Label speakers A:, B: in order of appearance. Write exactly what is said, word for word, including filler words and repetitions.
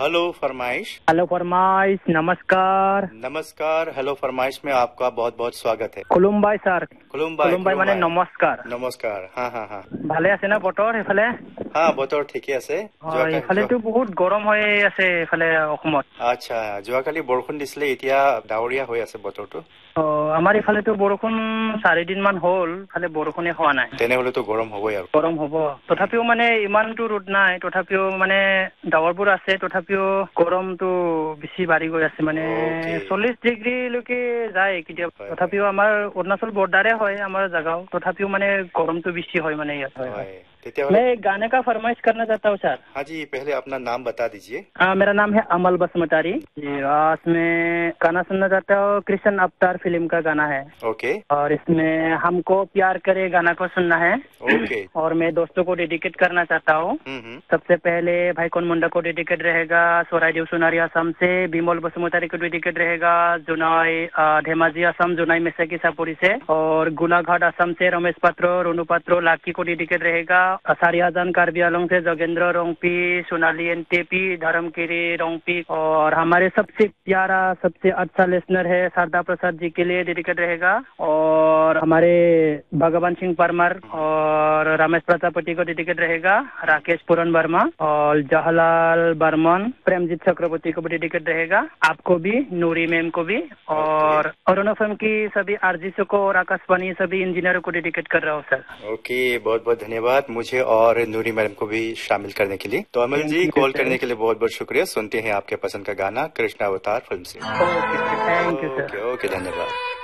A: Hello फरमाइश।
B: Hello फरमाइश, नमस्कार।
A: नमस्कार। हेलो फरमाइश में आपका बहुत बहुत स्वागत है।
B: खुलुमबाई सर।
A: खुलुमबाई।
B: खुलुमबाई মানে নমস্কাৰ।
A: নমস্কাৰ। হা হা হা।
B: ভালে আছে না বতৰ সেইফালে?
A: হা বতৰ ঠিকে আছে।
B: এইফালেতো বহুত গৰম হৈ আছে এইফালে অসমত।
A: আচ্ছা, যোৱাকালি বৰষুণ দিছিলে, এতিয়া ডাৱৰীয়া হৈ আছে বতৰটো।
B: অ আমাৰ ইফালেতো বৰষুণ চাৰিদিন মান হ'ল, খালি বৰষুণে হোৱা নাই।
A: তেনেহলেতো গৰম হ'বই আৰু।
B: গৰম হ'ব, তথাপিও মানে ইমানটো ৰ'দ নাই, তথাপিও মানে ডাৱৰবোৰ আছে, তথাপিও গৰমটো বেছি বাঢ়ি গৈ আছে, মানে চল্লিশ ডিগ্ৰীলৈকে যায় কেতিয়াবা। তথাপিও আমাৰ অৰুণাচল বৰ্ডাৰে হয় আমাৰ জেগাও, তথাপিও মানে গৰমটো বেছি হয় মানে ইয়াত।
A: হয়।
B: मैं गाने का फरमाइश करना चाहता हूँ सर।
A: हाँ जी, पहले अपना नाम बता दीजिए।
B: हाँ, मेरा नाम है अमल बसमतारी जी। आज मैं गाना सुनना चाहता हूँ, कृष्ण अवतार फिल्म का गाना है।
A: ओके।
B: और इसमें हमको प्यार करे गाना को सुनना है।
A: ओके।
B: और मैं दोस्तों को डेडिकेट करना चाहता हूँ। सबसे पहले भाई कौन मुंडा को डेडिकेट रहेगा, सोराइदेव सोनारी असम से बिमल बसुमतारी को डेडिकेट रहेगा, जुनाई धेमाजी असम जुनाई मेसाकी सापुरी से, और गोलाघाट असम से रमेश पात्रो, रोनू पात्रो, लाकी को डेडिकेट रहेगा, सारियाजान कार्बी आलंग से जोगेंद्र रोंगपी, सोनाली एनटीपी, धर्मगिरी रोंगपी, और हमारे सबसे प्यारा सबसे अच्छा लिसनर है शारदा प्रसाद जी के लिए डेडिकेट रहेगा, और हमारे भगवान सिंह परमार और रमेश प्रजापति को डेडिकेट रहेगा, राकेश पुरन वर्मा और जवाहरलाल बर्मन, प्रेमजीत चक्रवर्ती को भी डेडिकेट रहेगा, आपको भी, नूरी मैम को भी, और अरुण एफ एम की सभी आरजीसी को और आकाशवाणी सभी इंजीनियरों को डेडिकेट कर रहा हूँ सर।
A: ओके, बहुत बहुत धन्यवाद मुझे और नूरी मैडम को भी शामिल करने के लिए। तो अमल जी, कॉल करने के लिए बहुत बहुत शुक्रिया। सुनते हैं आपके पसंद का गाना कृष्ण अवतार फिल्म से।
B: Okay, thank you sir.
A: Okay okay, धन्यवाद।